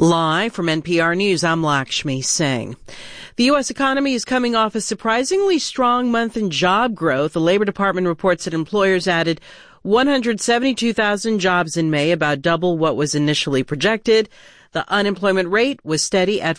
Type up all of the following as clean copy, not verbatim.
Live from NPR News, I'm Lakshmi Singh. The U.S. economy is coming off a surprisingly strong month in job growth. The Labor Department reports that employers added 172,000 jobs in May, about double what was initially projected. The unemployment rate was steady at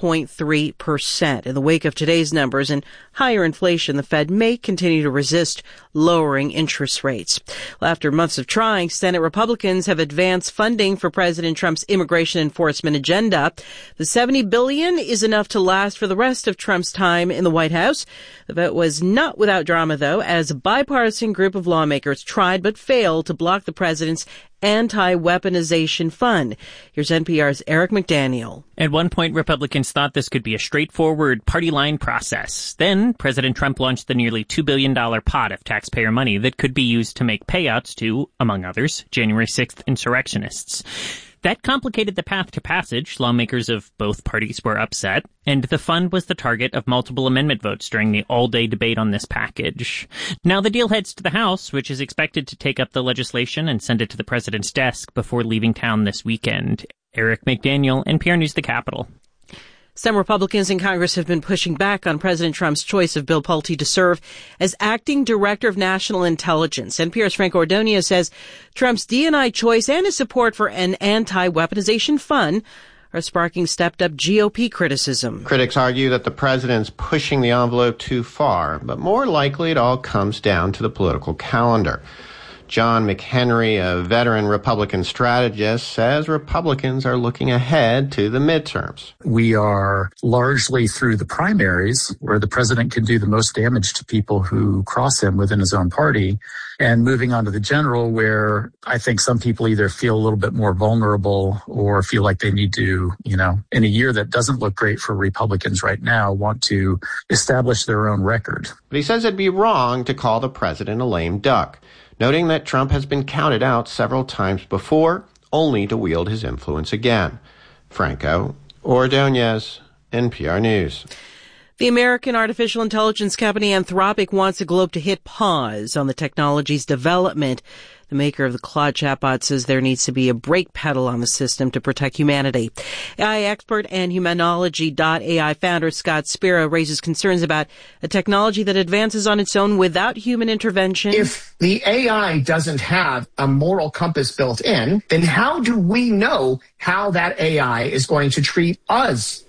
4.3%. In the wake of today's numbers and higher inflation, the Fed may continue to resist lowering interest rates. Well, after months of trying, Senate Republicans have advanced funding for President Trump's immigration enforcement agenda. The $70 billion is enough to last for the rest of Trump's time in the White House. The vote was not without drama, though, as a bipartisan group of lawmakers tried but failed to block the president's anti-weaponization fund. Here's NPR's Eric McDaniel. At one point, Republicans thought this could be a straightforward party line process. Then President Trump launched the nearly $2 billion pot of taxpayer money that could be used to make payouts to, among others, January 6th insurrectionists. That complicated the path to passage. Lawmakers of both parties were upset, and the fund was the target of multiple amendment votes during the all-day debate on this package. Now the deal heads to the House, which is expected to take up the legislation and send it to the president's desk before leaving town this weekend. Eric McDaniel, NPR News, the Capitol. Some Republicans in Congress have been pushing back on President Trump's choice of Bill Pulte to serve as acting director of national intelligence. NPR's Frank Ordonez says Trump's D&I choice and his support for an anti-weaponization fund are sparking stepped-up GOP criticism. Critics argue that the president's pushing the envelope too far, but more likely it all comes down to the political calendar. John McHenry, a veteran Republican strategist, says Republicans are looking ahead to the midterms. We are largely through the primaries, where the president can do the most damage to people who cross him within his own party, and moving on to the general, where I think some people either feel a little bit more vulnerable or feel like they need to, in a year that doesn't look great for Republicans right now, want to establish their own record. But he says it'd be wrong to call the president a lame duck, noting that Trump has been counted out several times before, only to wield his influence again. Franco Ordonez, NPR News. The American artificial intelligence company Anthropic wants the globe to hit pause on the technology's development. The maker of the Claude chatbot says there needs to be a brake pedal on the system to protect humanity. AI expert and Humanology.ai founder Scott Spiro raises concerns about a technology that advances on its own without human intervention. If the AI doesn't have a moral compass built in, then how do we know how that AI is going to treat us?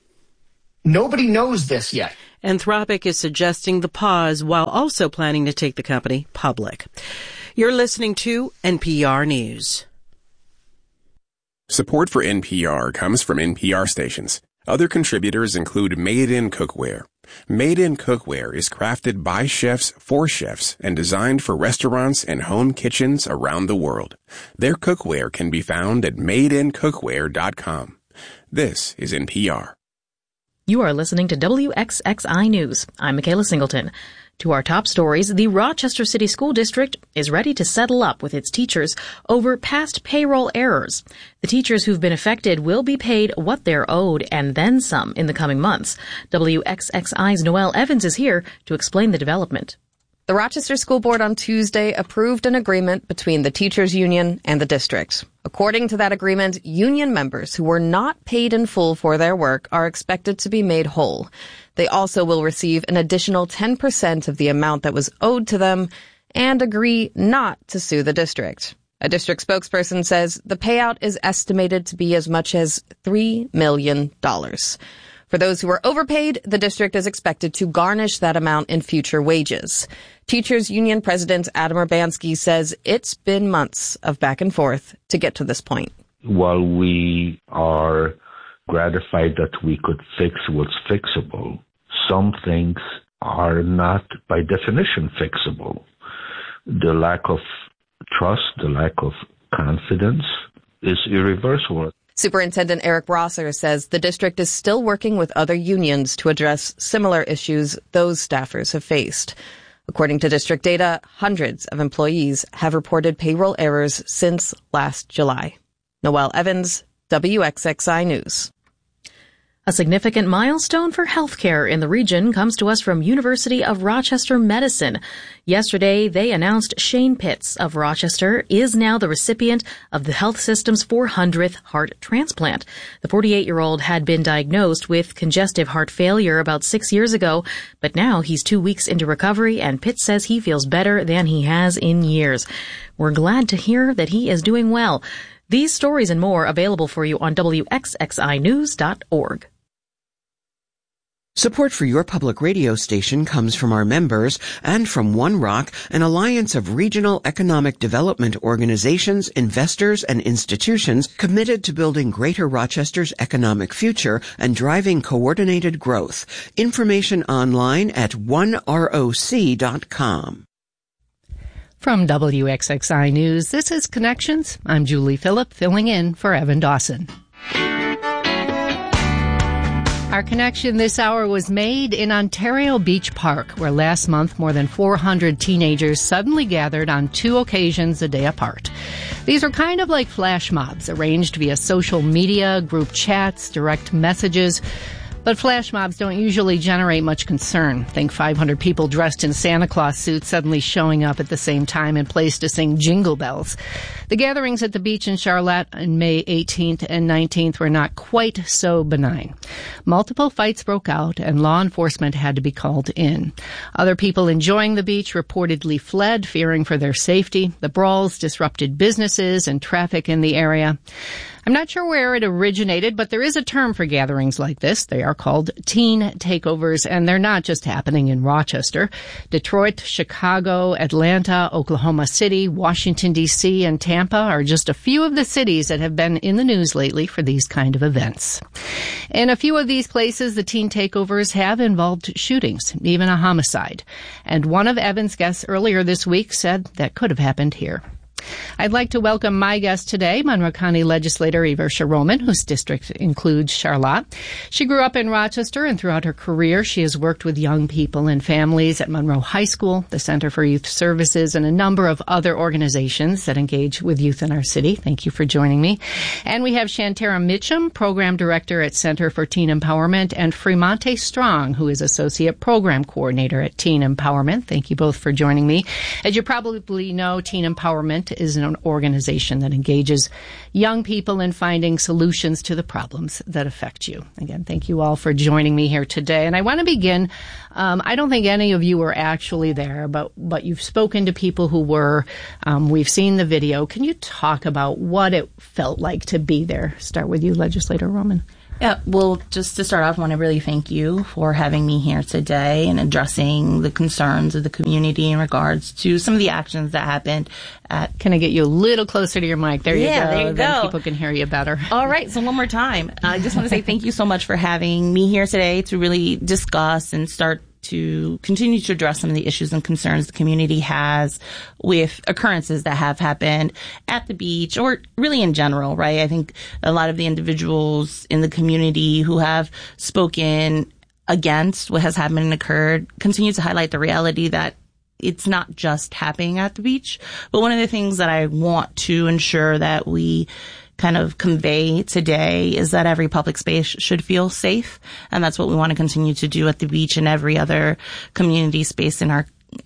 Nobody knows this yet. Anthropic is suggesting the pause while also planning to take the company public. You're listening to NPR News. Support for NPR comes from NPR stations. Other contributors include Made in Cookware. Made in Cookware is crafted by chefs for chefs and designed for restaurants and home kitchens around the world. Their cookware can be found at madeincookware.com. This is NPR. You are listening to WXXI News. I'm Michaela Singleton. To our top stories, the Rochester City School District is ready to settle up with its teachers over past payroll errors. The teachers who've been affected will be paid what they're owed and then some in the coming months. WXXI's Noelle Evans is here to explain the development. The Rochester School Board on Tuesday approved an agreement between the teachers union and the district. According to that agreement, union members who were not paid in full for their work are expected to be made whole. They also will receive an additional 10% of the amount that was owed to them and agree not to sue the district. A district spokesperson says the payout is estimated to be as much as $3 million. For those who are overpaid, the district is expected to garnish that amount in future wages. Teachers Union President Adam Urbanski says it's been months of back and forth to get to this point. While we are gratified that we could fix what's fixable, some things are not by definition fixable. The lack of trust, the lack of confidence is irreversible. Superintendent Eric Rosser says the district is still working with other unions to address similar issues those staffers have faced. According to district data, hundreds of employees have reported payroll errors since last July. Noelle Evans, WXXI News. A significant milestone for healthcare in the region comes to us from University of Rochester Medicine. Yesterday, they announced Shane Pitts of Rochester is now the recipient of the health system's 400th heart transplant. The 48-year-old had been diagnosed with congestive heart failure about 6 years ago, but now he's 2 weeks into recovery, and Pitts says he feels better than he has in years. We're glad to hear that he is doing well. These stories and more available for you on WXXInews.org. Support for your public radio station comes from our members and from One Rock, an alliance of regional economic development organizations, investors, and institutions committed to building Greater Rochester's economic future and driving coordinated growth. Information online at oneroc.com. From WXXI News, this is Connections. I'm Julie Phillip, filling in for Evan Dawson. Our connection this hour was made in Ontario Beach Park, where last month more than 400 teenagers suddenly gathered on 2 occasions a day apart. These are kind of like flash mobs, arranged via social media, group chats, direct messages. But flash mobs don't usually generate much concern. Think 500 people dressed in Santa Claus suits suddenly showing up at the same time in place to sing Jingle Bells. The gatherings at the beach in Charlotte on May 18th and 19th were not quite so benign. Multiple fights broke out and law enforcement had to be called in. Other people enjoying the beach reportedly fled, fearing for their safety. The brawls disrupted businesses and traffic in the area. I'm not sure where it originated, but there is a term for gatherings like this. They are called teen takeovers, and they're not just happening in Rochester. Detroit, Chicago, Atlanta, Oklahoma City, Washington, D.C., and Tampa are just a few of the cities that have been in the news lately for these kind of events. In a few of these places, the teen takeovers have involved shootings, even a homicide. And one of Evan's guests earlier this week said that could have happened here. I'd like to welcome my guest today, Monroe County legislator Iversha Roman, whose district includes Charlotte. She grew up in Rochester, and throughout her career, she has worked with young people and families at Monroe High School, the Center for Youth Services, and a number of other organizations that engage with youth in our city. Thank you for joining me. And we have Shantara Mitchum, Program Director at Center for Teen Empowerment, and Fremonte Strong, who is Associate Program Coordinator at Teen Empowerment. Thank you both for joining me. As you probably know, Teen Empowerment is an organization that engages young people in finding solutions to the problems that affect you. Again, thank you all for joining me here today. And I want to begin, I don't think any of you were actually there, but you've spoken to people who were. We've seen the video. Can you talk about what it felt like to be there? Start with you, Legislator Roman. Yeah, well, just to start off, I want to really thank you for having me here today and addressing the concerns of the community in regards to some of the actions that happened at... Can I get you a little closer to your mic? There you go. There you go. Then people can hear you better. All right, so one more time. I just want to say thank you so much for having me here today to really discuss and start to continue to address some of the issues and concerns the community has with occurrences that have happened at the beach or really in general, right? I think a lot of the individuals in the community who have spoken against what has happened and occurred continue to highlight the reality that it's not just happening at the beach. But one of the things that I want to ensure that we kind of convey today is that every public space should feel safe, and that's what we want to continue to do at the beach and every other community space that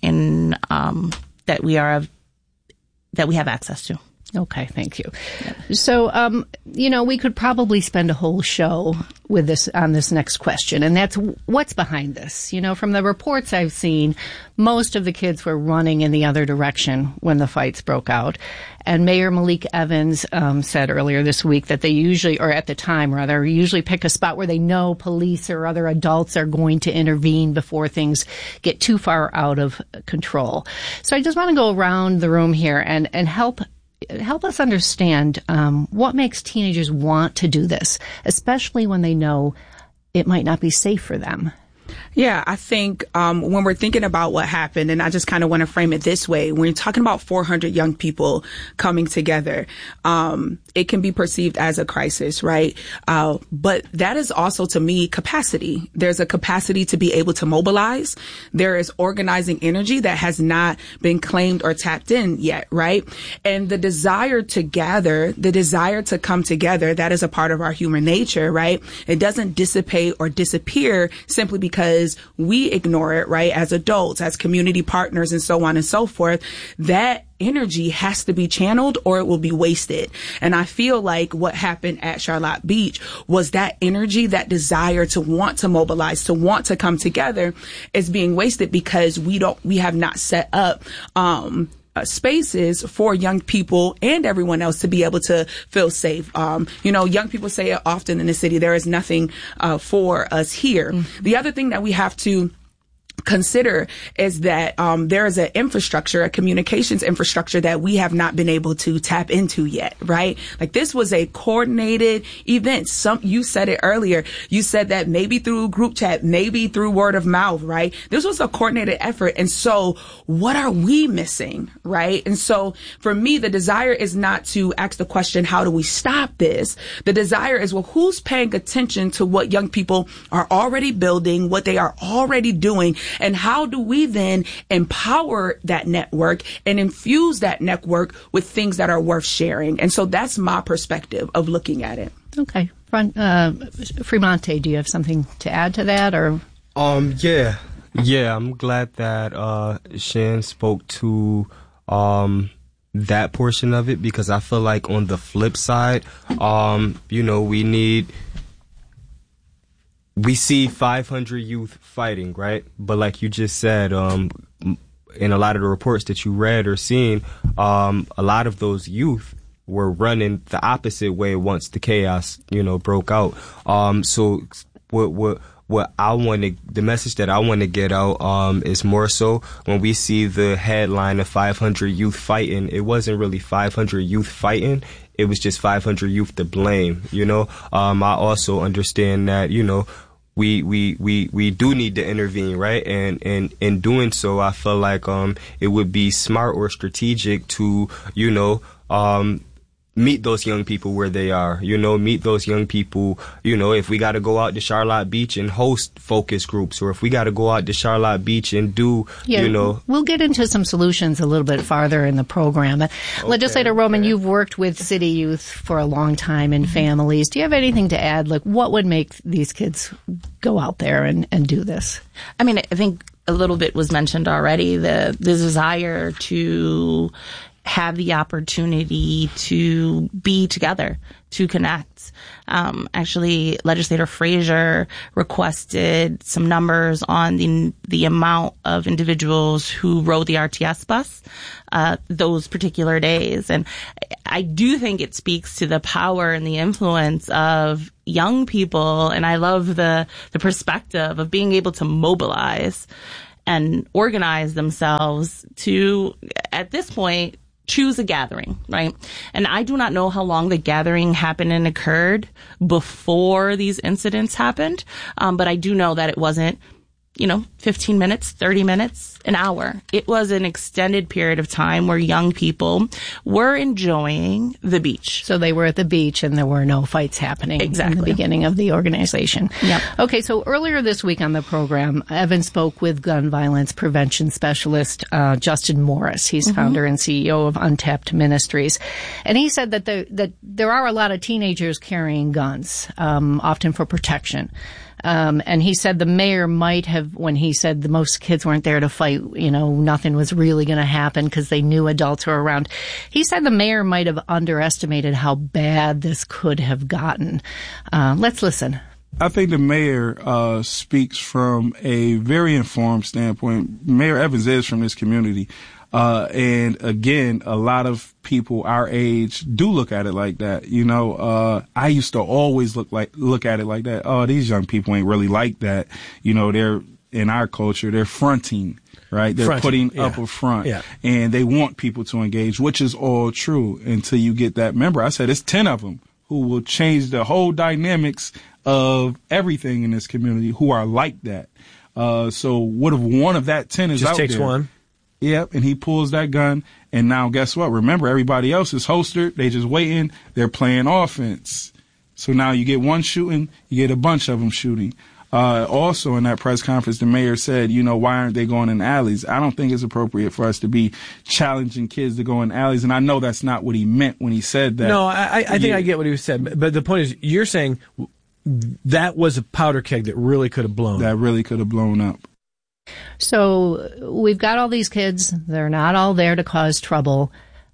we have access to. Okay, thank you. So, we could probably spend a whole show with this on this next question, and that's what's behind this. From the reports I've seen, most of the kids were running in the other direction when the fights broke out. And Mayor Malik Evans said earlier this week that they usually pick a spot where they know police or other adults are going to intervene before things get too far out of control. So I just want to go around the room here and help us understand what makes teenagers want to do this, especially when they know it might not be safe for them. Yeah, I think when we're thinking about what happened, and I just kind of want to frame it this way, when you're talking about 400 young people coming together, it can be perceived as a crisis, right? But that is also, to me, capacity. There's a capacity to be able to mobilize. There is organizing energy that has not been claimed or tapped in yet, right? And the desire to gather, the desire to come together, that is a part of our human nature, right? It doesn't dissipate or disappear simply because we ignore it, right? As adults, as community partners, and so on and so forth. That energy has to be channeled or it will be wasted. And I feel like what happened at Charlotte Beach was that energy, that desire to want to mobilize, to want to come together is being wasted because we have not set up, spaces for young people and everyone else to be able to feel safe. Young people say it often in the city, there is nothing, for us here. Mm-hmm. The other thing that we have to consider is that there is an infrastructure, a communications infrastructure that we have not been able to tap into yet, right? Like this was a coordinated event. You said it earlier. You said that maybe through group chat, maybe through word of mouth, right? This was a coordinated effort. And so what are we missing, right? And so for me, the desire is not to ask the question, how do we stop this? The desire is, well, who's paying attention to what young people are already building, what they are already doing? And how do we then empower that network and infuse that network with things that are worth sharing? And so that's my perspective of looking at it. Okay. Fremonte, do you have something to add to that? Or Yeah, I'm glad that Shan spoke to that portion of it, because I feel like on the flip side, we see 500 youth fighting, right? But like you just said, in a lot of the reports that you read or seen, a lot of those youth were running the opposite way once the chaos, broke out. So what I want to, the message that I want to get out, is more so when we see the headline of 500 youth fighting, it wasn't really 500 youth fighting. It was just 500 youth to blame, I also understand that, we do need to intervene, right? And in doing so, I feel like, it would be smart or strategic to, meet those young people where they are, meet those young people, if we got to go out to Charlotte Beach and host focus groups, or if we got to go out to Charlotte Beach and do, We'll get into some solutions a little bit farther in the program. But Legislator Roman, you've worked with city youth for a long time in families. Do you have anything to add? Like, what would make these kids go out there and do this? I mean, I think a little bit was mentioned already, the desire to have the opportunity to be together, to connect. Actually, Legislator Frazier requested some numbers on the amount of individuals who rode the RTS bus those particular days. And I do think it speaks to the power and the influence of young people. And I love the perspective of being able to mobilize and organize themselves to, at this point, choose a gathering, right? And I do not know how long the gathering happened and occurred before these incidents happened. But I do know that it wasn't, 15 minutes, 30 minutes, an hour. It was an extended period of time where young people were enjoying the beach. So they were at the beach and there were no fights happening in the beginning of the organization. Yep. Okay, so earlier this week on the program, Evan spoke with gun violence prevention specialist Justin Morris. He's founder and CEO of Untapped Ministries. And he said that there are a lot of teenagers carrying guns, often for protection. And he said the mayor might have, when he said the most kids weren't there to fight, nothing was really going to happen because they knew adults were around. He said the mayor might have underestimated how bad this could have gotten. Let's listen. I think the mayor speaks from a very informed standpoint. Mayor Evans is from this community. And again, a lot of people our age do look at it like that. I used to always look at it like that. Oh, these young people ain't really like that. They're in our culture, they're fronting, right? They're putting up a front and they want people to engage, which is all true until you get that member. I said, it's 10 of them who will change the whole dynamics of everything in this community who are like that. So what if one of that 10 is just out takes there? one. Yep, and he pulls that gun, and now guess what? Remember, everybody else is holstered. They just waiting. They're playing offense. So now you get one shooting, you get a bunch of them shooting. Also in that press conference, the mayor said, why aren't they going in alleys? I don't think it's appropriate for us to be challenging kids to go in alleys. And I know that's not what he meant when he said that. No, I think I get what he said. But the point is, you're saying that was a powder keg that really could have blown. That really could have blown up. So we've got all these kids. They're not all there to cause trouble.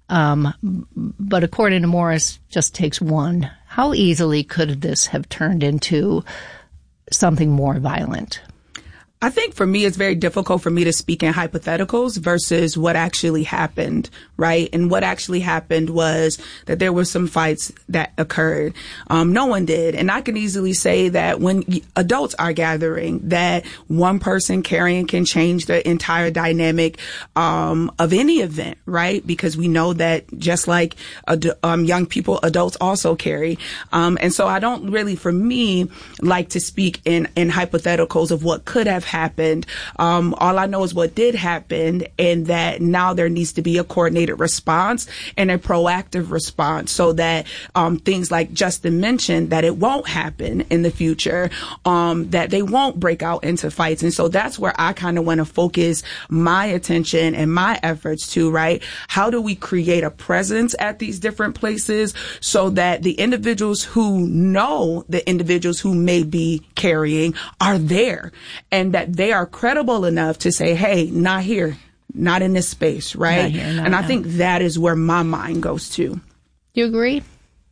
But according to Morris, just takes one. How easily could this have turned into something more violent? I think for me, it's very difficult for me to speak in hypotheticals versus what actually happened, right? And what actually happened was that there were some fights that occurred. No one did. And I can easily say that when adults are gathering, that one person carrying can change the entire dynamic of any event, right? Because we know that just like young people, adults also carry. And so I don't really, for me, like to speak in hypotheticals of what could have happened. All I know is what did happen, and that now there needs to be a coordinated response and a proactive response so that things like Justin mentioned, that it won't happen in the future, that they won't break out into fights. And so that's where I kind of want to focus my attention and my efforts to, right? How do we create a presence at these different places so that the individuals who know the individuals who may be carrying are there, and that they are credible enough to say, hey, not here, not in this space, right? And I think that is where my mind goes to. You agree?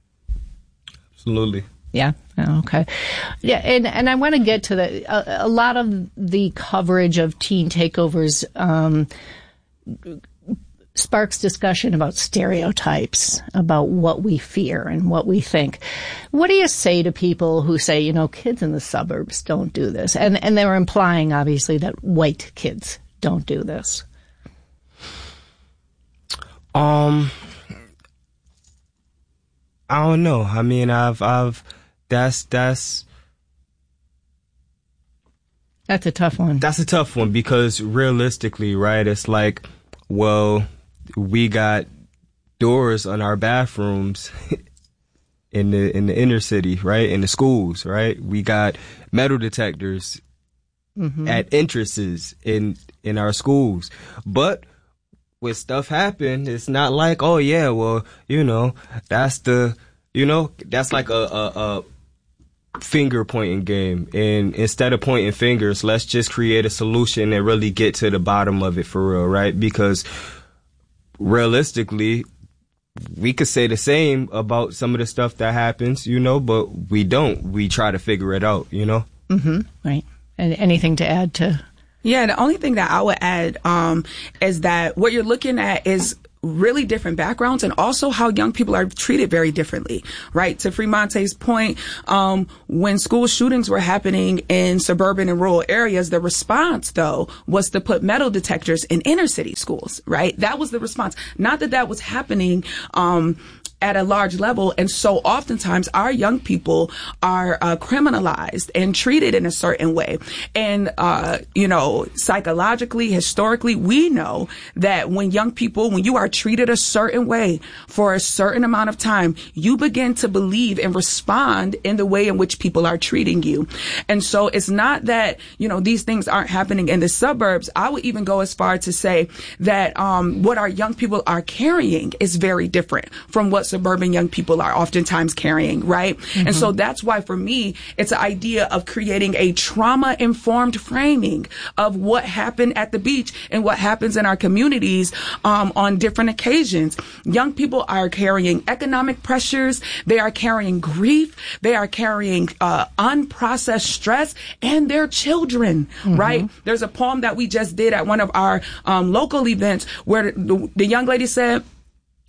Absolutely. Yeah. Okay. Yeah. And I want to get to a lot of the coverage of teen takeovers, sparks discussion about stereotypes, about what we fear and what we think. What do you say to people who say, kids in the suburbs don't do this? And they're implying, obviously, that white kids don't do this. I don't know. I mean, that's a tough one. That's a tough one because realistically, right, it's like, well, we got doors on our bathrooms in the inner city, right? In the schools, right? We got metal detectors at entrances in our schools. But when stuff happened, it's not like, oh yeah, well, that's like a finger pointing game. And instead of pointing fingers, let's just create a solution and really get to the bottom of it for real, right? Because realistically, we could say the same about some of the stuff that happens, but we don't. We try to figure it out, Right. And anything to add to? Yeah, the only thing that I would add is that what you're looking at is really different backgrounds and also how young people are treated very differently, right? To Fremonte's point, when school shootings were happening in suburban and rural areas, the response, though, was to put metal detectors in inner city schools, right? That was the response. Not that that was happening at a large level. And so oftentimes our young people are criminalized and treated in a certain way. And, psychologically, historically, we know that when you are treated a certain way for a certain amount of time, you begin to believe and respond in the way in which people are treating you. And so it's not that, these things aren't happening in the suburbs. I would even go as far to say that what our young people are carrying is very different from what suburban young people are oftentimes carrying, right? And so that's why for me, it's an idea of creating a trauma-informed framing of what happened at the beach and what happens in our communities on different occasions. Young people are carrying economic pressures. They are carrying grief. They are carrying unprocessed stress, and their children, right? There's a poem that we just did at one of our local events where the young lady said,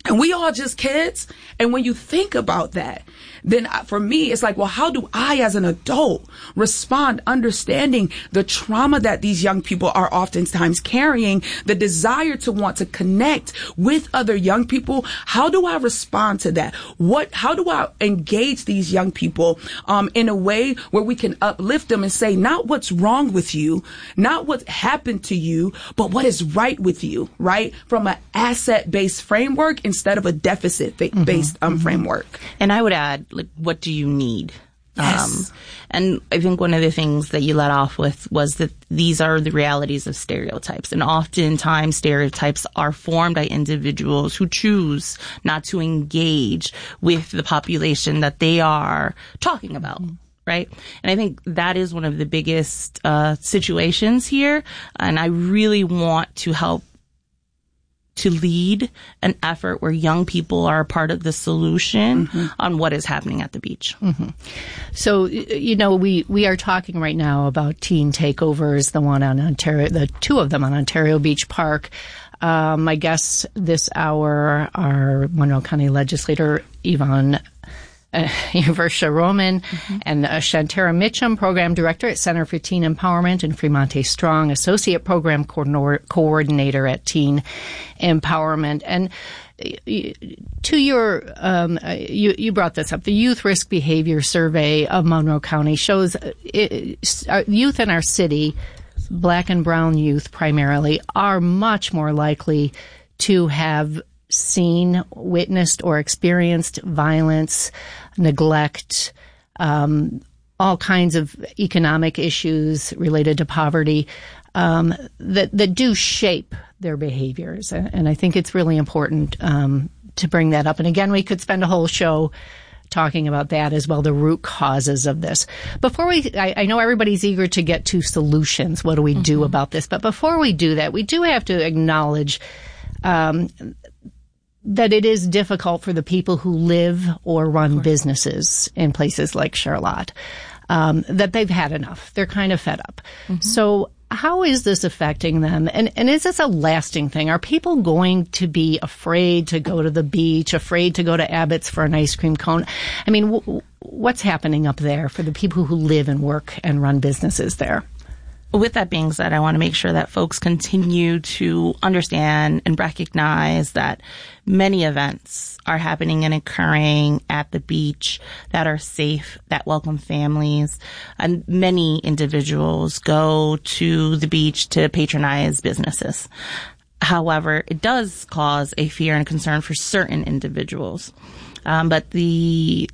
And we all just kids. And when you think about that, then for me, it's like, well, how do I as an adult respond, understanding the trauma that these young people are oftentimes carrying, the desire to want to connect with other young people? How do I respond to that? How do I engage these young people in a way where we can uplift them and say, not what's wrong with you, not what happened to you, but what is right with you, right? From an asset-based framework instead of a deficit-based framework. And I would add, like, what do you need? Yes. And I think one of the things that you let off with was that these are the realities of stereotypes. And oftentimes stereotypes are formed by individuals who choose not to engage with the population that they are talking about. Right? And I think that is one of the biggest situations here. And I really want to help to lead an effort where young people are a part of the solution on what is happening at the beach. So, you know, we are talking right now about teen takeovers, the two of them on Ontario Beach Park. My guests this hour are Monroe County legislator Yvonne Versha Roman and Shantara Mitchum, Program Director at Center for Teen Empowerment, and Fremonte Strong, Associate Program Coordinator at Teen Empowerment. And to your, you brought this up, the Youth Risk Behavior Survey of Monroe County shows youth in our city, Black and brown youth primarily, are much more likely to have seen, witnessed, or experienced violence, neglect, all kinds of economic issues related to poverty that do shape their behaviors. And I think it's really important to bring that up. And again, we could spend a whole show talking about that as well, the root causes of this. Before I know everybody's eager to get to solutions. What do we do about this? But before we do that, we do have to acknowledge that it is difficult for the people who live or run businesses in places like Charlotte, that they've had enough. They're kind of fed up. So how is this affecting them? And is this a lasting thing? Are people going to be afraid to go to the beach, afraid to go to Abbott's for an ice cream cone? I mean, what's happening up there for the people who live and work and run businesses there? With that being said, I want to make sure that folks continue to understand and recognize that many events are happening and occurring at the beach that are safe, that welcome families, and many individuals go to the beach to patronize businesses. However, it does cause a fear and concern for certain individuals. But the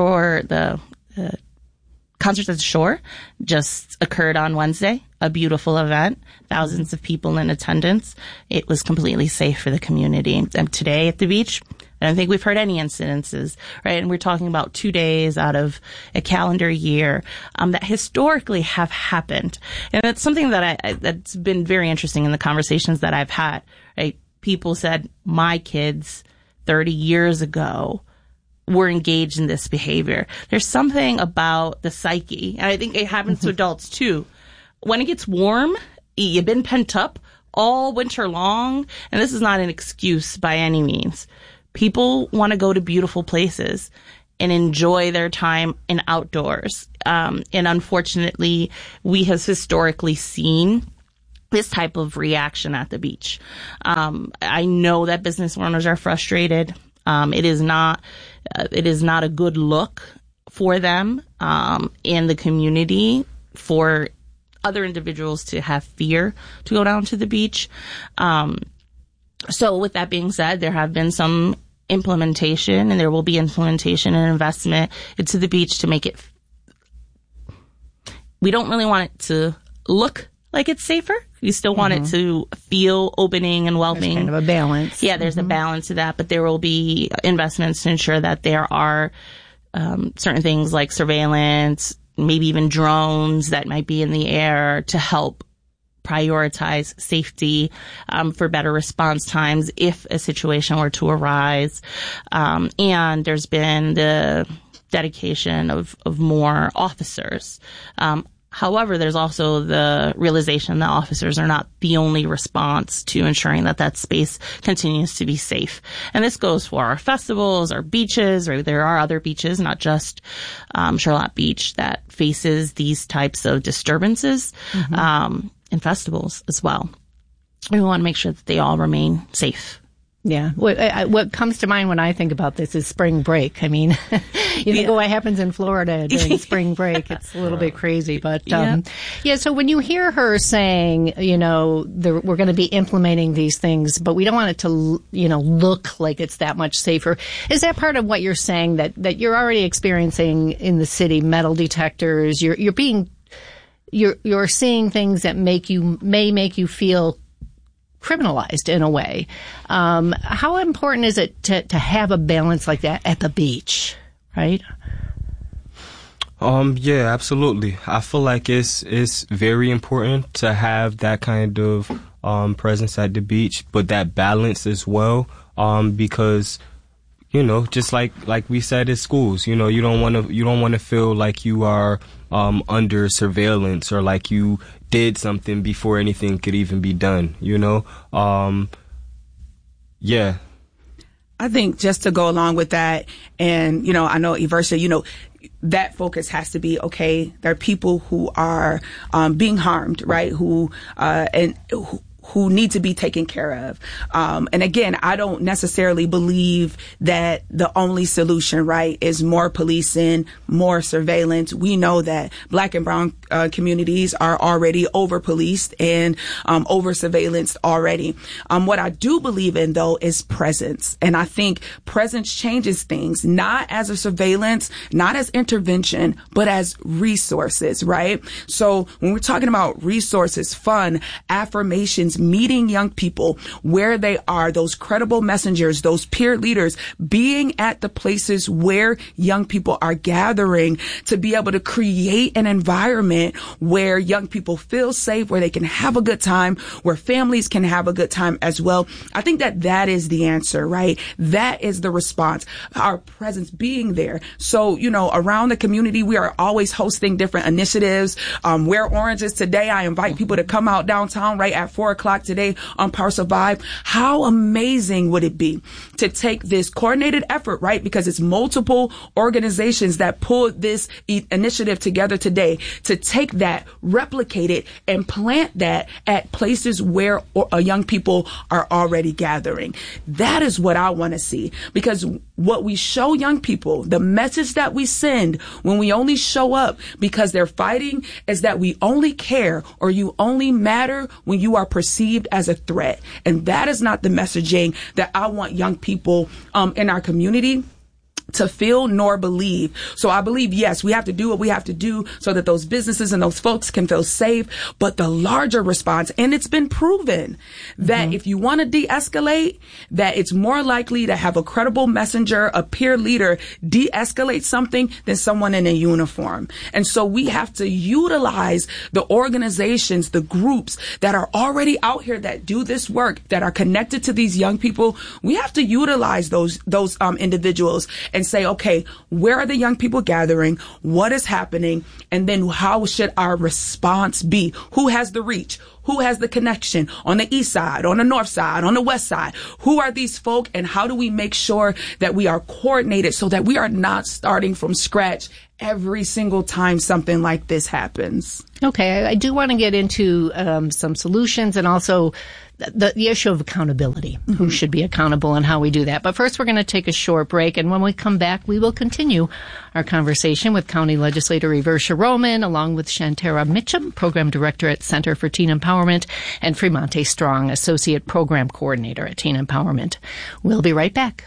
Concerts at the Shore just occurred on Wednesday, a beautiful event, thousands of people in attendance. It was completely safe for the community. And today at the beach, I don't think we've heard any incidences, right? And we're talking about 2 days out of a calendar year that historically have happened. And that's something that that's been very interesting in the conversations that I've had, right? People said, my kids 30 years ago were engaged in this behavior. There's something about the psyche, and I think it happens to adults too. When it gets warm, you've been pent up all winter long, and this is not an excuse by any means. People want to go to beautiful places and enjoy their time in outdoors. And unfortunately, we have historically seen this type of reaction at the beach. I know that business owners are frustrated. It is not a good look for them in the community for other individuals to have fear to go down to the beach. So with that being said, there have been some implementation, and there will be implementation and investment into the beach to make it. We don't really want it to look like it's safer. We still want it to feel opening and welcoming. There's kind of a balance. Yeah, there's a balance to that, but there will be investments to ensure that there are certain things like surveillance, maybe even drones that might be in the air to help prioritize safety for better response times if a situation were to arise. And there's been the dedication of more officers. However, there's also the realization that officers are not the only response to ensuring that that space continues to be safe. And this goes for our festivals, our beaches, or there are other beaches, not just Charlotte Beach, that faces these types of disturbances, and festivals as well. We want to make sure that they all remain safe. Yeah. What comes to mind when I think about this is spring break. I mean, you think of what happens in Florida during spring break. It's a little bit crazy. But, so when you hear her saying, we're going to be implementing these things, but we don't want it to, look like it's that much safer. Is that part of what you're saying that you're already experiencing in the city, metal detectors? You're seeing things that may make you feel criminalized in a way. How important is it to have a balance like that at the beach, right? Yeah, absolutely. I feel like it's very important to have that kind of presence at the beach, but that balance as well, because just like we said at schools, you don't want to feel like you are under surveillance or like you did something before anything could even be done, yeah. I think just to go along with that, and, I know Eversha, that focus has to be, okay, there are people who are being harmed, right? Who need to be taken care of. And again, I don't necessarily believe that the only solution, right, is more policing, more surveillance. We know that Black and brown communities are already over-policed and over-surveillanced already. What I do believe in, though, is presence. And I think presence changes things, not as a surveillance, not as intervention, but as resources, right? So when we're talking about resources, fun, affirmations, meeting young people where they are, those credible messengers, those peer leaders, being at the places where young people are gathering to be able to create an environment where young people feel safe, where they can have a good time, where families can have a good time as well. I think that is the answer, right? That is the response, our presence being there. So, around the community, we are always hosting different initiatives. Wear Oranges today. I invite people to come out downtown right at 4:00 today on Power Survive. How amazing would it be to take this coordinated effort, right? Because it's multiple organizations that pulled this initiative together today, to take that, replicate it, and plant that at places where young people are already gathering. That is what I want to see, because what we show young people, the message that we send when we only show up because they're fighting, is that we only care or you only matter when you are perceived as a threat. And that is not the messaging that I want young people in our community to feel nor believe. So I believe, yes, we have to do what we have to do so that those businesses and those folks can feel safe. But the larger response, and it's been proven that if you want to de-escalate, that it's more likely to have a credible messenger, a peer leader, de-escalate something than someone in a uniform. And so we have to utilize the organizations, the groups that are already out here that do this work, that are connected to these young people. We have to utilize those individuals and say, okay, where are the young people gathering? What is happening? And then how should our response be? Who has the reach? Who has the connection on the east side, on the north side, on the west side? Who are these folk, and how do we make sure that we are coordinated so that we are not starting from scratch every single time something like this happens? Okay, I do want to get into some solutions and also the issue of accountability, who should be accountable and how we do that. But first, we're going to take a short break, and when we come back, we will continue our conversation with County Legislator Eversha Roman, along with Shantara Mitchum, Program Director at Center for Teen Empowerment, and Fremonte Strong, Associate Program Coordinator at Teen Empowerment. We'll be right back.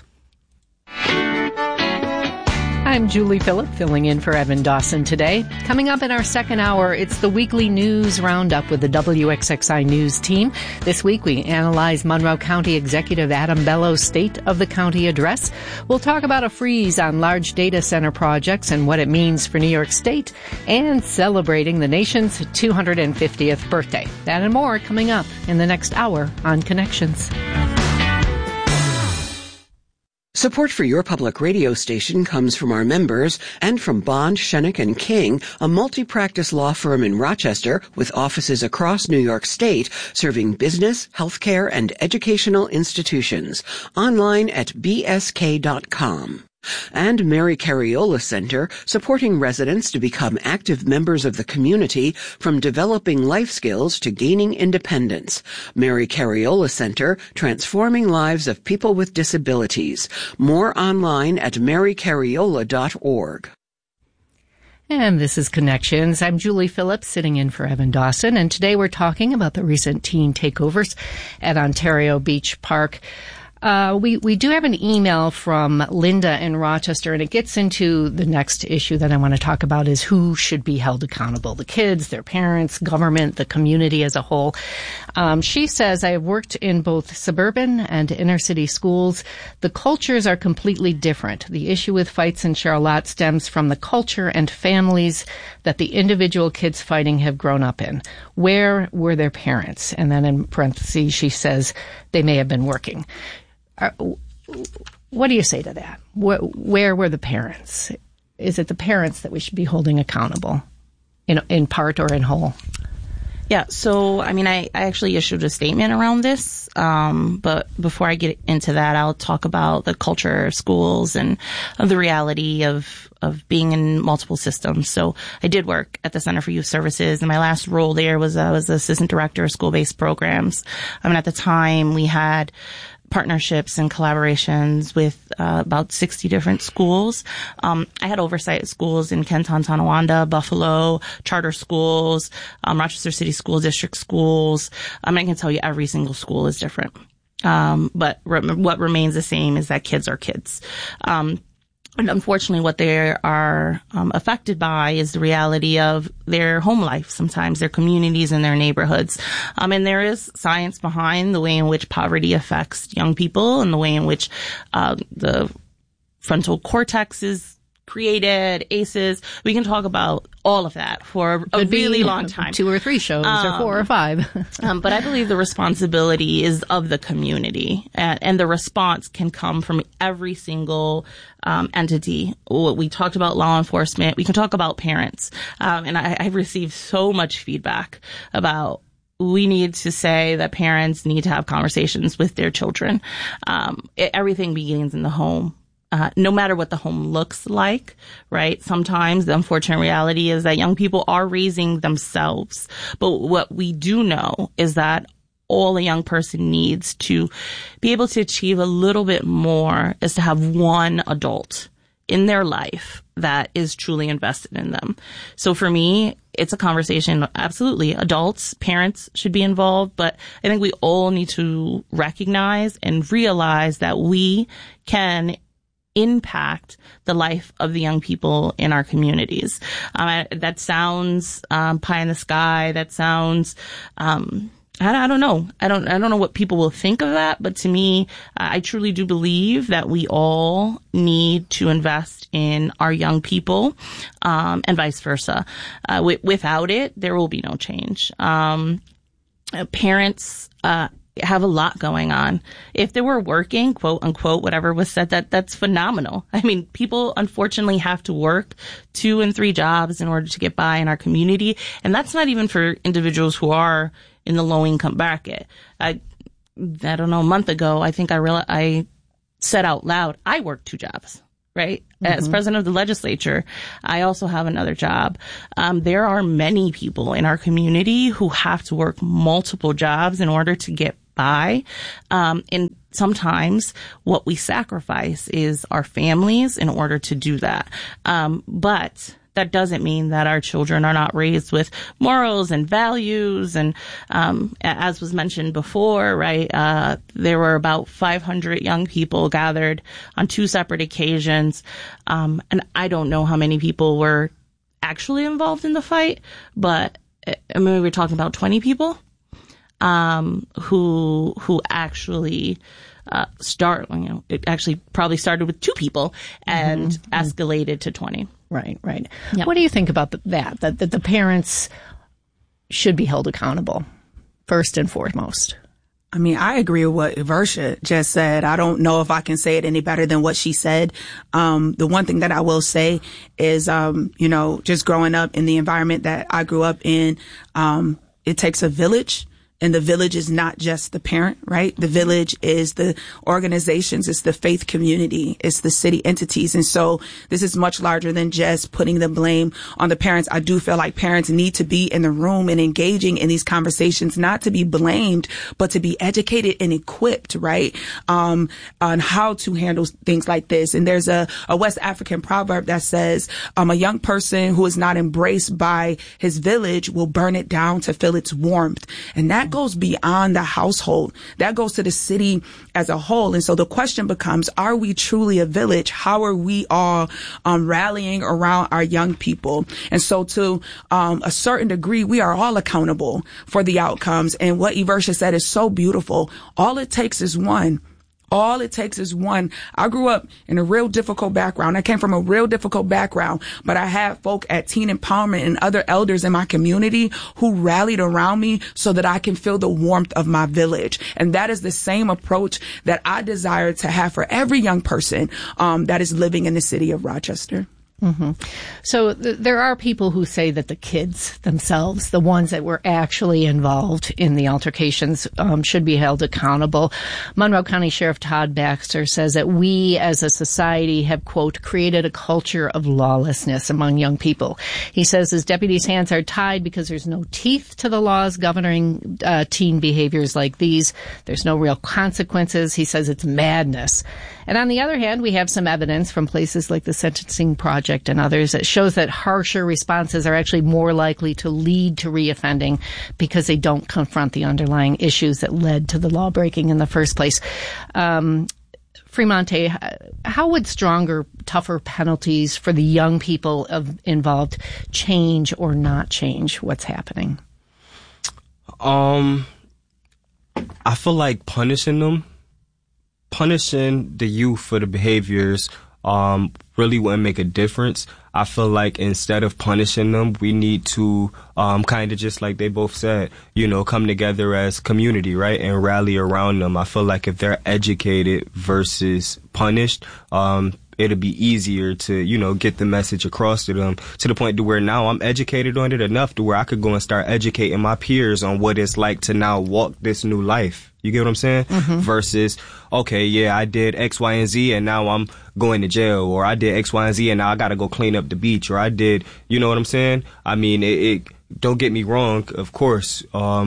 I'm Julie Phillip, filling in for Evan Dawson today. Coming up in our second hour, it's the weekly news roundup with the WXXI News team. This week, we analyze Monroe County Executive Adam Bello's State of the County address. We'll talk about a freeze on large data center projects and what it means for New York State, and celebrating the nation's 250th birthday. That and more coming up in the next hour on Connections. Support for your public radio station comes from our members and from Bond, Schoeneck & King, a multi-practice law firm in Rochester with offices across New York State, serving business, healthcare, and educational institutions. Online at bsk.com. And Mary Cariola Center, supporting residents to become active members of the community from developing life skills to gaining independence. Mary Cariola Center, transforming lives of people with disabilities. More online at marycariola.org. And this is Connections. I'm Julie Phillips, sitting in for Evan Dawson, and today we're talking about the recent teen takeovers at Ontario Beach Park. We do have an email from Linda in Rochester, and it gets into the next issue that I want to talk about is who should be held accountable, the kids, their parents, government, the community as a whole. She says, I have worked in both suburban and inner city schools. The cultures are completely different. The issue with fights in Charlotte stems from the culture and families that the individual kids fighting have grown up in. Where were their parents? And then in parentheses, she says they may have been working. What do you say to that? Where were the parents? Is it the parents that we should be holding accountable in part or in whole? Yeah, so, I mean, I actually issued a statement around this, but before I get into that, I'll talk about the culture of schools and the reality of being in multiple systems. So I did work at the Center for Youth Services, and my last role there was I was the assistant director of school-based programs. I mean, at the time, we had partnerships and collaborations with about 60 different schools. I had oversight of schools in Kenton, Tonawanda, Buffalo, charter schools, Rochester City School District schools. I can tell you every single school is different. But what remains the same is that kids are kids. And unfortunately, what they are affected by is the reality of their home life, sometimes their communities and their neighborhoods. And there is science behind the way in which poverty affects young people and the way in which the frontal cortex is created, ACEs. We can talk about all of that for a really long time. 2 or 3 shows or 4 or 5. But I believe the responsibility is of the community, and the response can come from every single entity. We talked about law enforcement. We can talk about parents. And I've received so much feedback about we need to say that parents need to have conversations with their children. Everything begins in the home. No matter what the home looks like, right? Sometimes the unfortunate reality is that young people are raising themselves. But what we do know is that all a young person needs to be able to achieve a little bit more is to have one adult in their life that is truly invested in them. So for me, it's a conversation. Absolutely. Adults, parents should be involved, but I think we all need to recognize and realize that we can impact the life of the young people in our communities. That sounds pie in the sky. That sounds I don't know. I don't know what people will think of that, but to me, I truly do believe that we all need to invest in our young people, and vice versa. Without it, there will be no change. Parents, have a lot going on. If they were working, quote unquote, whatever was said, that's phenomenal. I mean, people unfortunately have to work 2 and 3 jobs in order to get by in our community. And that's not even for individuals who are in the low income bracket. I don't know, a month ago, I think I said out loud, I work 2 jobs, right? Mm-hmm. As president of the legislature, I also have another job. There are many people in our community who have to work multiple jobs in order to get by. And sometimes what we sacrifice is our families in order to do that. But that doesn't mean that our children are not raised with morals and values. And as was mentioned before, right, there were about 500 young people gathered on 2 separate occasions. And I don't know how many people were actually involved in the fight, but I mean, we were talking about 20 people who actually it actually probably started with 2 people and escalated to 20. Right. Yep. What do you think about that the parents should be held accountable first and foremost? I mean, I agree with what Iversha just said. I don't know if I can say it any better than what she said. The one thing that I will say is, just growing up in the environment that I grew up in, it takes a village. And the village is not just the parent, right? The village is the organizations, it's the faith community, it's the city entities. And so this is much larger than just putting the blame on the parents. I do feel like parents need to be in the room and engaging in these conversations, not to be blamed, but to be educated and equipped, right? On how to handle things like this. And there's a West African proverb that says, a young person who is not embraced by his village will burn it down to feel its warmth. And that goes beyond the household. That goes to the city as a whole. And so the question becomes, are we truly a village? How are we all rallying around our young people? And so to a certain degree, we are all accountable for the outcomes. And what Iversha said is so beautiful. All it takes is one. All it takes is one. I grew up in a real difficult background. I came from a real difficult background, but I had folk at Teen Empowerment and other elders in my community who rallied around me so that I can feel the warmth of my village. And that is the same approach that I desire to have for every young person that is living in the city of Rochester. Mm-hmm. So there are people who say that the kids themselves, the ones that were actually involved in the altercations, should be held accountable. Monroe County Sheriff Todd Baxter says that we as a society have, quote, created a culture of lawlessness among young people. He says his deputies' hands are tied because there's no teeth to the laws governing teen behaviors like these. There's no real consequences. He says it's madness. And on the other hand, we have some evidence from places like the Sentencing Project and others that shows that harsher responses are actually more likely to lead to reoffending because they don't confront the underlying issues that led to the law breaking in the first place. Fremonte, how would stronger, tougher penalties for the young people involved change or not change what's happening? I feel like punishing the youth for the behaviors really wouldn't make a difference. I feel like instead of punishing them, we need to kind of just like they both said, come together as community, right, and rally around them. I feel like if they're educated versus punished, it'll be easier to, get the message across to them to the point to where now I'm educated on it enough to where I could go and start educating my peers on what it's like to now walk this new life. You get what I'm saying? Mm-hmm. Versus, okay, yeah, I did X, Y, and Z and now I'm going to jail, or I did X, Y, and Z and now I got to go clean up the beach, or I did, you know what I'm saying? I mean, it don't get me wrong, of course,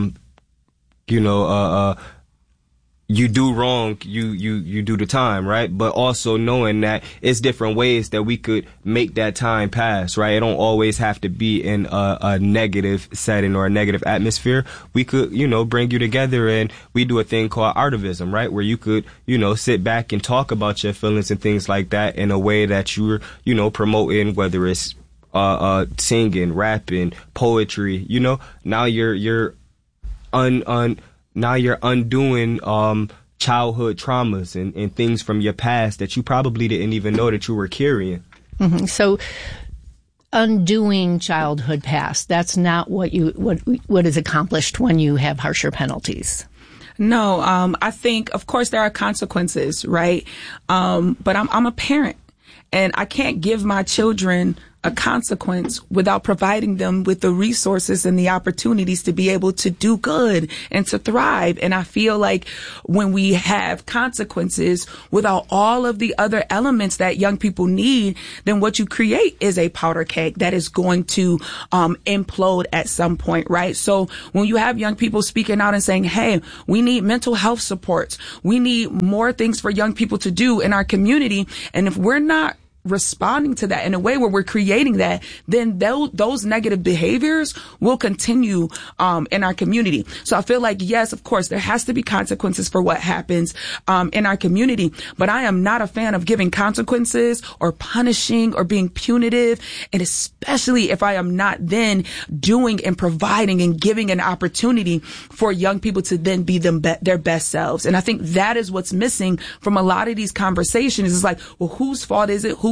you do wrong, you do the time, right? But also knowing that it's different ways that we could make that time pass, right? It don't always have to be in a negative setting or a negative atmosphere. We could, bring you together and we do a thing called artivism, right? Where you could, sit back and talk about your feelings and things like that in a way that you're, promoting, whether it's singing, rapping, poetry, now you're now you're undoing childhood traumas and things from your past that you probably didn't even know that you were carrying. Mm-hmm. So undoing childhood past, that's not what is accomplished when you have harsher penalties. No, I think, of course, there are consequences, right? But I'm a parent, and I can't give my children a consequence without providing them with the resources and the opportunities to be able to do good and to thrive. And I feel like when we have consequences without all of the other elements that young people need, then what you create is a powder keg that is going to implode at some point, right? So when you have young people speaking out and saying, hey, we need mental health supports, we need more things for young people to do in our community, and if we're not responding to that in a way where we're creating that, then those negative behaviors will continue in our community. So I feel like, yes, of course, there has to be consequences for what happens in our community, but I am not a fan of giving consequences or punishing or being punitive, and especially if I am not then doing and providing and giving an opportunity for young people to then be their best selves. And I think that is what's missing from a lot of these conversations. It's like, well, whose fault is it? Who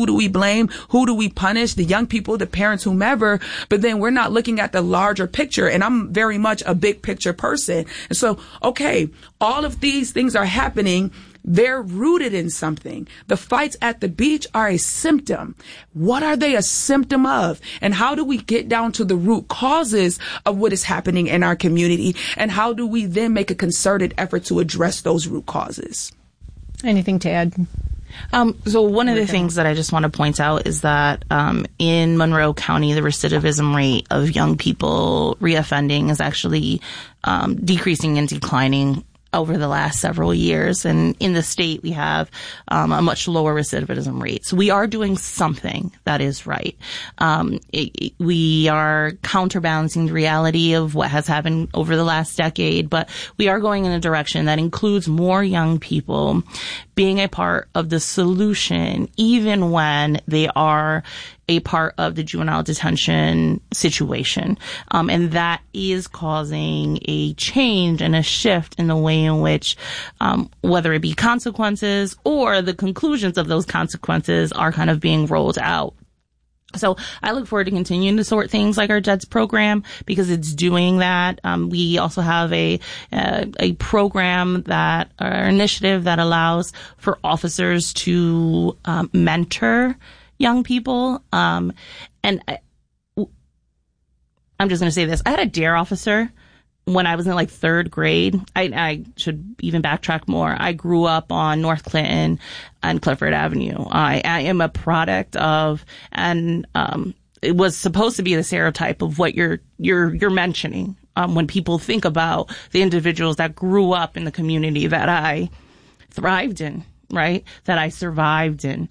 Who do we blame? Who do we punish? The young people, the parents, whomever. But then we're not looking at the larger picture. And I'm very much a big picture person. And so, okay, all of these things are happening. They're rooted in something. The fights at the beach are a symptom. What are they a symptom of? And how do we get down to the root causes of what is happening in our community? And how do we then make a concerted effort to address those root causes? Anything to add? So one of the things that I just want to point out is that in Monroe County, the recidivism rate of young people reoffending is actually decreasing and declining over the last several years. And in the state, we have a much lower recidivism rate. So we are doing something that is right. We are counterbalancing the reality of what has happened over the last decade, but we are going in a direction that includes more young people being a part of the solution, even when they are a part of the juvenile detention situation. And that is causing a change and a shift in the way in which, whether it be consequences or the conclusions of those consequences are kind of being rolled out. So I look forward to continuing to support things like our JEDS program because it's doing that. We also have a program or initiative that allows for officers to mentor young people. And I'm just going to say this. I had a DARE officer when I was in like third grade. I should even backtrack more. I grew up on North Clinton and Clifford Avenue. I am a product of, and it was supposed to be the stereotype of what you're mentioning when people think about the individuals that grew up in the community that I thrived in, right? That I survived in.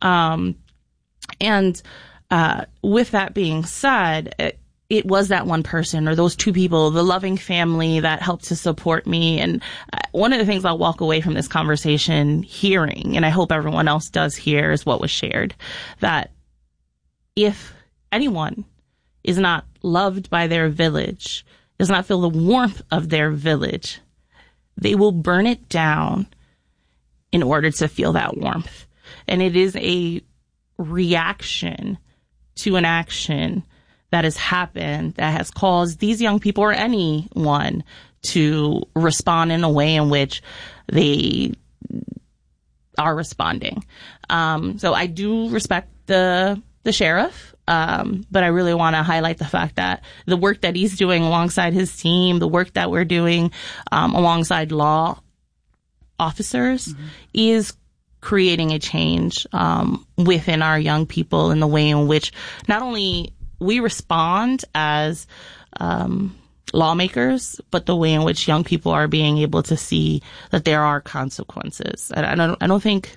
And with that being said, it was that one person or those two people, the loving family that helped to support me. And one of the things I'll walk away from this conversation hearing, and I hope everyone else does hear, is what was shared, that if anyone is not loved by their village, does not feel the warmth of their village, they will burn it down in order to feel that warmth. And it is a reaction to an action that has happened that has caused these young people or anyone to respond in a way in which they are responding. So I do respect the sheriff, but I really want to highlight the fact that the work that he's doing alongside his team, the work that we're doing alongside law officers is creating a change within our young people in the way in which not only we respond as lawmakers, but the way in which young people are being able to see that there are consequences. I don't think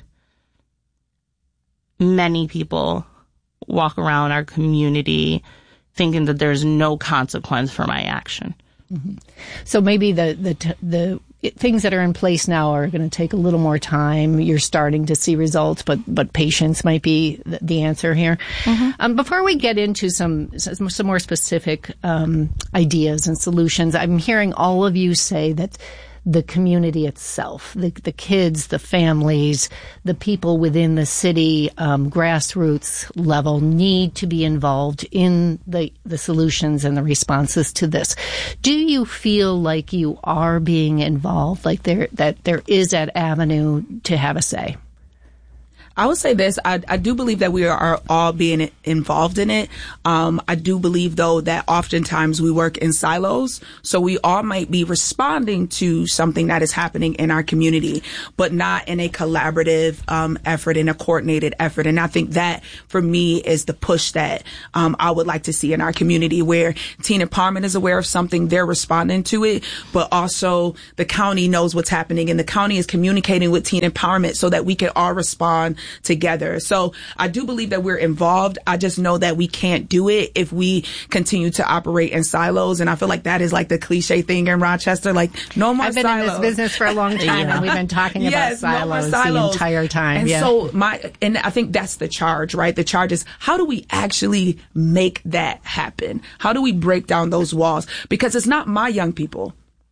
many people walk around our community thinking that there's no consequence for my action. Mm-hmm. So maybe the things that are in place now are going to take a little more time. You're starting to see results, but patience might be the answer here. Mm-hmm. Before we get into some more specific ideas and solutions, I'm hearing all of you say that the community itself, the kids, the families, the people within the city, grassroots level need to be involved in the solutions and the responses to this. Do you feel like you are being involved, like that there is that avenue to have a say? I would say this. I do believe that we are all being involved in it. I do believe, though, that oftentimes we work in silos. So we all might be responding to something that is happening in our community, but not in a collaborative effort, in a coordinated effort. And I think that, for me, is the push that I would like to see in our community, where teen empowerment is aware of something, they're responding to it, but also the county knows what's happening, and the county is communicating with teen empowerment so that we can all respond together. So I do believe that we're involved. I just know that we can't do it if we continue to operate in silos. And I feel like that is like the cliche thing in Rochester, like no more silos. I've been in this business for a long time, and we've been talking about silos the entire time. And so and I think that's the charge, right? The charge is, how do we actually make that happen? How do we break down those walls? Because it's not my young people.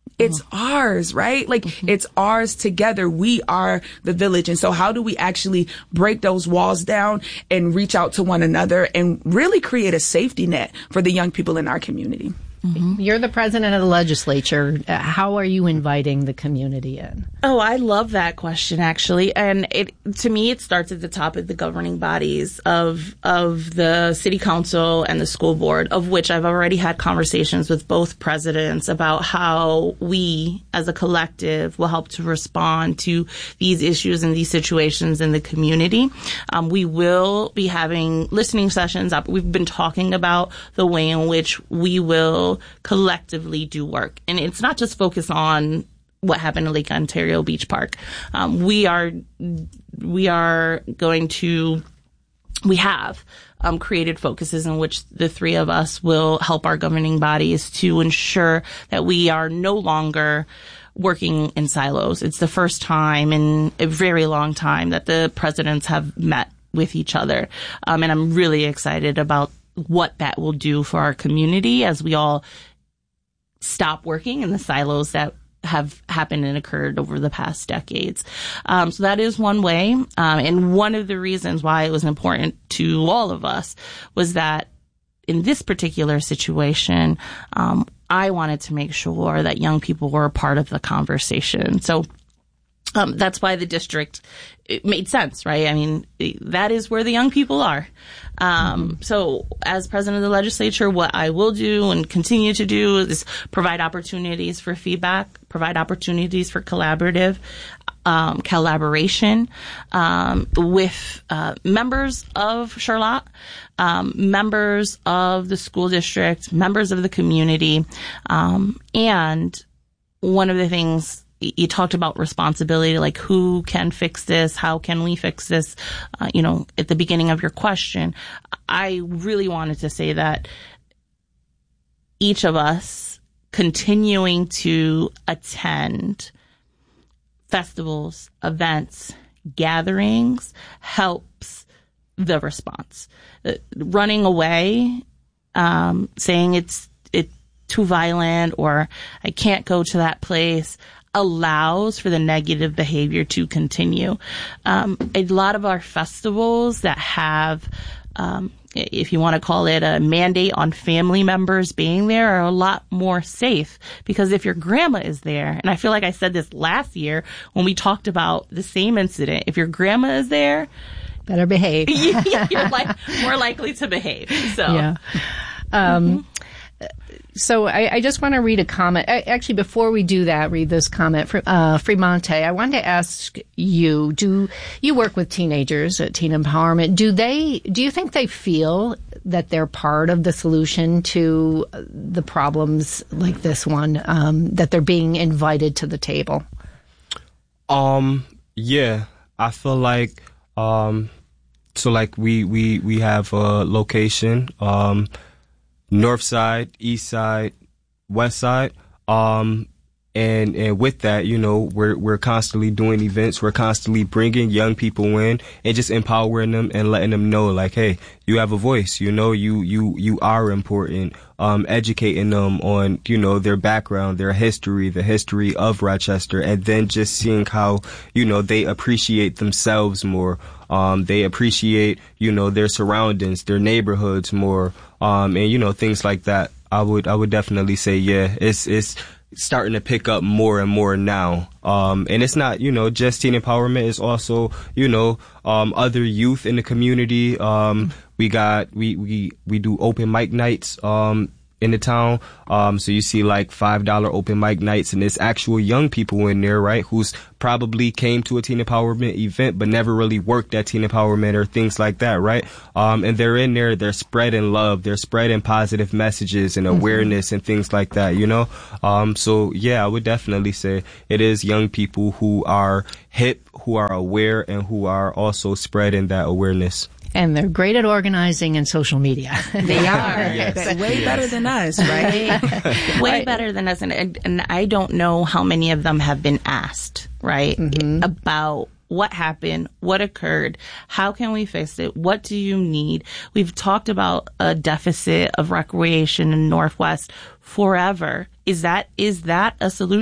It's ours, right? Like, it's ours together. We are the village. And so how do we actually break those walls down and reach out to one another and really create a safety net for the young people in our community? You're the president of the legislature. How are you inviting the community in? Oh, I love that question, actually. And to me, it starts at the top of the governing bodies of the city council and the school board, of which I've already had conversations with both presidents about how we as a collective will help to respond to these issues and these situations in the community. We will be having listening sessions. We've been talking about the way in which we will collectively do work. And it's not just focused on what happened in Lake Ontario Beach Park. We have created focuses in which the three of us will help our governing bodies to ensure that we are no longer working in silos. It's the first time in a very long time that the presidents have met with each other. And I'm really excited about what that will do for our community as we all stop working in the silos that have happened and occurred over the past decades. So that is one way. And one of the reasons why it was important to all of us was that in this particular situation, I wanted to make sure that young people were a part of the conversation. So that's why the district, it made sense, right? I mean, that is where the young people are. So as president of the legislature, what I will do and continue to do is provide opportunities for feedback, provide opportunities for collaboration with members of Charlotte, members of the school district, members of the community. And one of the things you talked about responsibility, like who can fix this? How can we fix this? At the beginning of your question, I really wanted to say that each of us continuing to attend festivals, events, gatherings helps the response. Running away, saying it's too violent or I can't go to that place, allows for the negative behavior to continue. A lot of our festivals that have, if you want to call it a mandate on family members being there, are a lot more safe, because if your grandma is there, and I feel like I said this last year when we talked about the same incident, if your grandma is there, better behave. You're more likely to behave. So, yeah. So I just want to read a comment. Actually, before we do that, read this comment from Fremonte. I wanted to ask you, do you work with teenagers at Teen Empowerment? Do you think they feel that they're part of the solution to the problems like this one, that they're being invited to the table? Yeah, I feel like, so like we have a location, north side, east side, west side. And with that, we're constantly doing events. We're constantly bringing young people in and just empowering them and letting them know, like, hey, you have a voice, you are important. Educating them on, their background, their history, the history of Rochester, and then just seeing how, they appreciate themselves more. They appreciate, their surroundings, their neighborhoods more. And, things like that. I would definitely say, yeah, it's starting to pick up more and more now. And it's not, just teen empowerment. It's also, other youth in the community. We do open mic nights, in the town. So you see like $5 open mic nights, and there's actual young people in there, right, who's probably came to a teen empowerment event but never really worked at teen empowerment or things like that, right? And they're in there, they're spreading love, they're spreading positive messages and awareness and things like that, So yeah, I would definitely say it is young people who are hip, who are aware, and who are also spreading that awareness. And they're great at organizing and social media. They are. Yes. Way better than us, right? Way better than us. And I don't know how many of them have been asked, right, about what happened, what occurred, how can we fix it, what do you need? We've talked about a deficit of recreation in Northwest forever. Is that a solution?